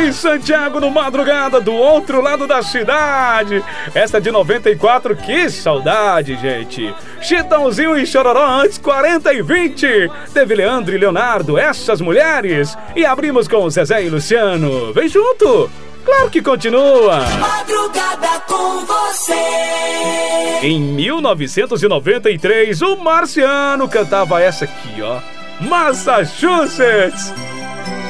Carlos Santiago no Madrugada, do outro lado da cidade. Essa de 94, que saudade, gente. Chitãozinho e Chororó antes, 40 e 20. Teve Leandro e Leonardo, Essas Mulheres. E abrimos com Zezé e Luciano. Vem junto! Claro que continua! Madrugada com você. Em 1993, o Marciano cantava essa aqui, ó. Massachusetts!